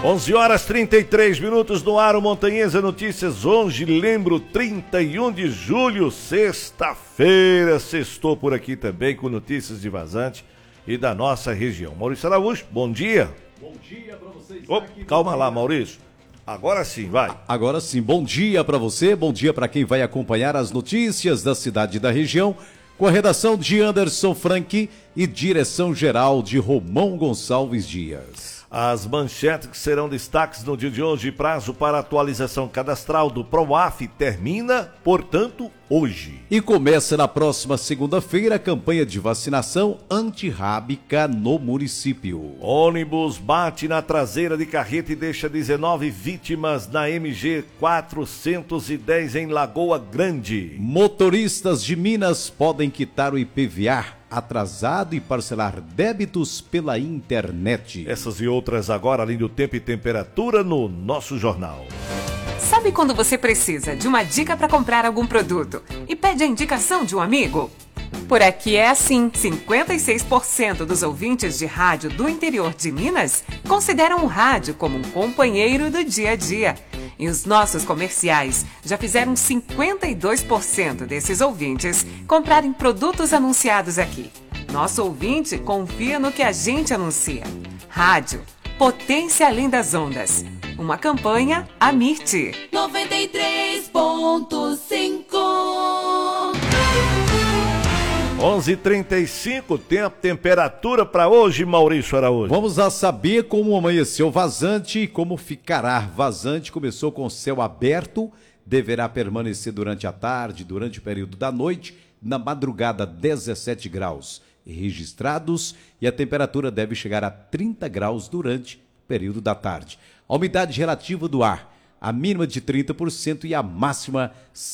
11 horas 33 minutos no ar, o Montanhesa Notícias. Hoje, lembro, 31 de julho, sexta-feira. Sextou por aqui também com notícias de Vazante e da nossa região. Maurício Araújo, bom dia. Bom dia para vocês. Calma lá, Maurício. Agora sim, vai. Agora sim, bom dia para você, bom dia para quem vai acompanhar as notícias da cidade e da região, com a redação de Anderson Frank e direção geral de Romão Gonçalves Dias. As manchetes que serão destaques no dia de hoje, prazo para atualização cadastral do PROAF termina, portanto, hoje. E começa na próxima segunda-feira a campanha de vacinação antirrábica no município. Ônibus bate na traseira de carreta e deixa 19 vítimas na MG 410 em Lagoa Grande. Motoristas de Minas podem quitar o IPVA atrasado e parcelar débitos pela internet. Essas e outras agora, além do tempo e temperatura, no nosso jornal. Sabe quando você precisa de uma dica para comprar algum produto e pede a indicação de um amigo? Por aqui é assim, 56% dos ouvintes de rádio do interior de Minas consideram o rádio como um companheiro do dia a dia. E os nossos comerciais já fizeram 52% desses ouvintes comprarem produtos anunciados aqui. Nosso ouvinte confia no que a gente anuncia. Rádio, potência além das ondas. Uma campanha Amirte. 93.5 11h35, tempo, temperatura para hoje, Maurício Araújo. Vamos a saber como amanheceu Vazante e como ficará. Vazante começou com céu aberto, deverá permanecer durante a tarde, durante o período da noite, na madrugada 17 graus registrados e a temperatura deve chegar a 30 graus durante o período da tarde. A umidade relativa do ar, a mínima de 30% e a máxima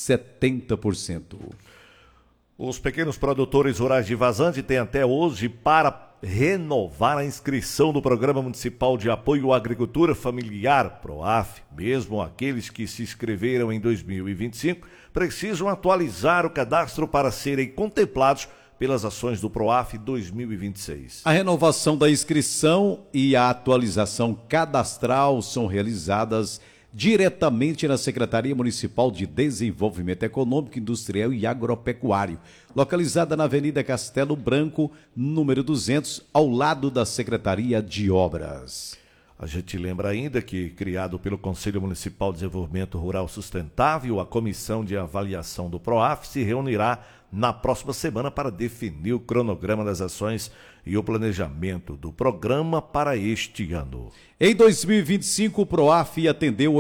70%. Os pequenos produtores rurais de Vazante têm até hoje para renovar a inscrição do Programa Municipal de Apoio à Agricultura Familiar, PROAF. Mesmo aqueles que se inscreveram em 2025 precisam atualizar o cadastro para serem contemplados pelas ações do PROAF 2026. A renovação da inscrição e a atualização cadastral são realizadas diretamente na Secretaria Municipal de Desenvolvimento Econômico, Industrial e Agropecuário, localizada na Avenida Castelo Branco, número 200, ao lado da Secretaria de Obras. A gente lembra ainda que, criado pelo Conselho Municipal de Desenvolvimento Rural Sustentável, a Comissão de Avaliação do PROAF se reunirá na próxima semana para definir o cronograma das ações e o planejamento do programa para este ano. Em 2025, o PROAF atendeu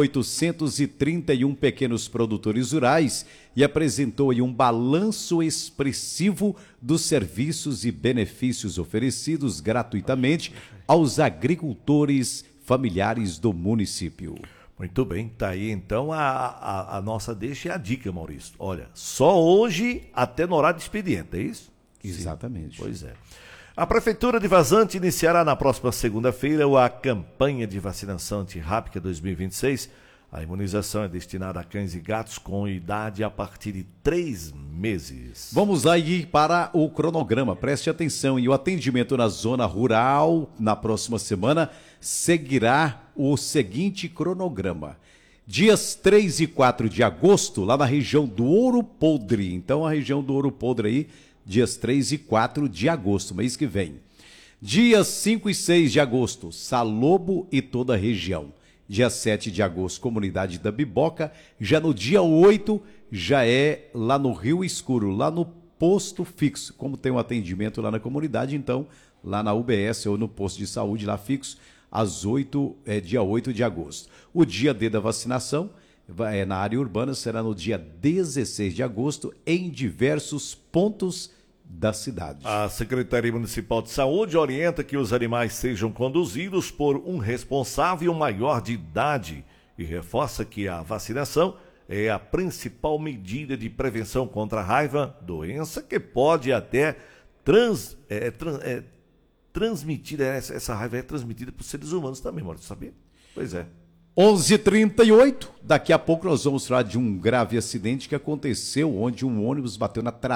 831 pequenos produtores rurais e apresentou um balanço expressivo dos serviços e benefícios oferecidos gratuitamente aos agricultores familiares do município. Muito bem, tá aí então a nossa deixa e a dica, Maurício. Olha, só hoje até no horário de expediente, é isso? Exatamente. Sim, pois é. A Prefeitura de Vazante iniciará na próxima segunda-feira a campanha de vacinação antirrábica 2026. A imunização é destinada a cães e gatos com idade a partir de 3 meses. Vamos aí para o cronograma, preste atenção. E o atendimento na zona rural, na próxima semana, seguirá o seguinte cronograma. Dias 3 e 4 de agosto, lá na região do Ouro Podre. Então, a região do Ouro Podre aí, dias 3 e 4 de agosto, mês que vem. Dias 5 e 6 de agosto, Salobo e toda a região. Dia 7 de agosto, comunidade da Biboca. Já no dia 8, já é lá no Rio Escuro, lá no posto fixo. Como tem um atendimento lá na comunidade, então, lá na UBS ou no posto de saúde lá fixo, às 8, dia 8 de agosto. O dia D da vacinação na área urbana será no dia 16 de agosto, em diversos pontos da cidade. A Secretaria Municipal de Saúde orienta que os animais sejam conduzidos por um responsável maior de idade e reforça que a vacinação é a principal medida de prevenção contra a raiva, doença que pode até transmitida, essa raiva é transmitida por seres humanos também, Maurício, sabia? Pois é. 11h38, daqui a pouco nós vamos falar de um grave acidente que aconteceu onde um ônibus bateu na